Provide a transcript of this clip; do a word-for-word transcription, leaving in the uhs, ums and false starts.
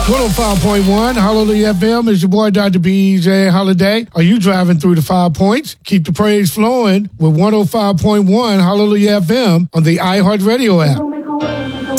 one oh five point one, Hallelujah F M. It's your boy, Doctor B J Holiday. Are you driving through the five points? Keep the praise flowing with one oh five point one, Hallelujah F M on the iHeartRadio app.